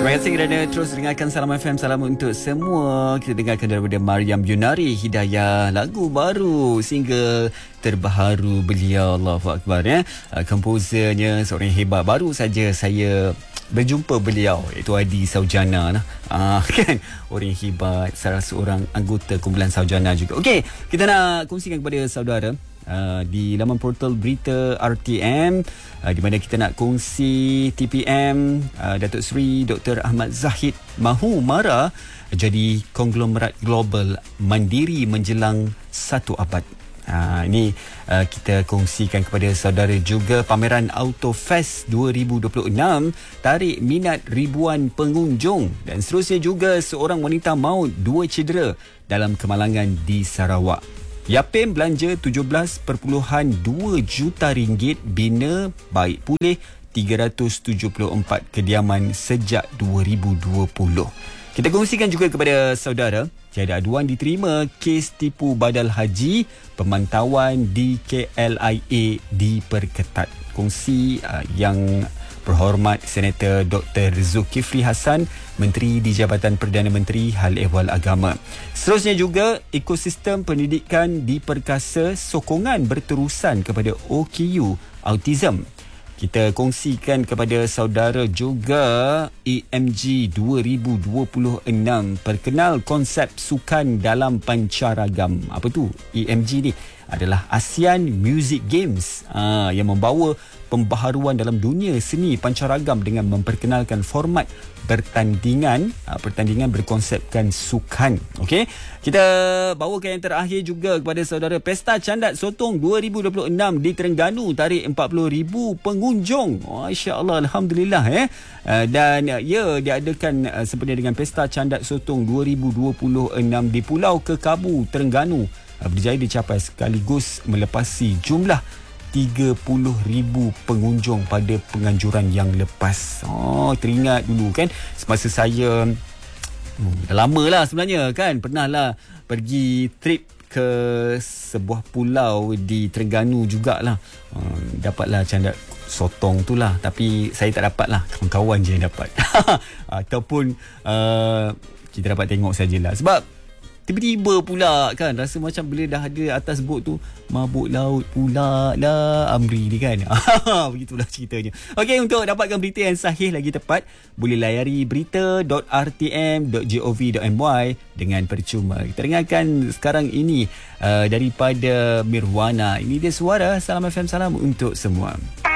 Terima kasih kerana terus dengarkan Salam FM. Salam untuk semua. Kita dengarkan daripada Mariam Yunari, Hidayah, lagu baru, single terbaru beliau. Allahu Akbar ya. Komposernya seorang yang hebat. Baru saja saya berjumpa beliau, iaitu Adi Saujana lah. Kan, orang yang hebat, salah seorang anggota kumpulan Saujana juga. Okey, kita nak kongsikan kepada saudara di laman portal berita RTM, di mana kita nak kongsi TPM Datuk Seri Dr. Ahmad Zahid mahu mara jadi konglomerat global mandiri menjelang 1 abad. Ini kita kongsikan kepada saudara juga. Pameran Autofest 2026 tarik minat ribuan pengunjung, dan seterusnya juga seorang wanita maut 2 cedera dalam kemalangan di Sarawak. Yapim belanja 17.2 juta ringgit bina baik pulih 374 kediaman sejak 2020. Kita kongsikan juga kepada saudara, tiada aduan diterima kes tipu badal haji, pemantauan di KLIA diperketat. Kongsi yang berhormat Senator Dr. Zulkifli Hassan, Menteri di Jabatan Perdana Menteri Hal Ehwal Agama. Seterusnya juga, ekosistem pendidikan diperkasa, sokongan berterusan kepada OKU Autism. Kita kongsikan kepada saudara juga EMG 2026 perkenal konsep sukan dalam pancaragam. Apa tu EMG ni? Adalah ASEAN Music Games yang membawa pembaharuan dalam dunia seni pancaragam dengan memperkenalkan format pertandingan berkonsepkan sukan. Okey, kita bawakan yang terakhir juga kepada saudara. Pesta Candat Sotong 2026 di Terengganu tarik 40,000 pengunjung. Masya-Allah, alhamdulillah dan diadakan sempena dengan Pesta Candat Sotong 2026 di Pulau Kekabu, Terengganu, berjaya dicapai sekaligus melepasi jumlah 30,000 pengunjung pada penganjuran yang lepas. Teringat dulu kan, semasa saya dah lama lah sebenarnya kan, pernah lah pergi trip ke sebuah pulau di Terengganu jugalah. Dapatlah candat sotong tu lah, tapi saya tak dapat lah, kawan-kawan je yang dapat. Ataupun kita dapat tengok sajalah. Sebab tiba-tiba pula kan, rasa macam bila dah ada atas bot tu, mabuk laut pula lah Amri ni kan. Begitulah ceritanya. Okey, untuk dapatkan berita yang sahih lagi tepat, boleh layari berita.rtm.gov.my dengan percuma. Kita dengarkan sekarang ini daripada Mirwana. Ini dia suara Salam FM. Salam untuk semua.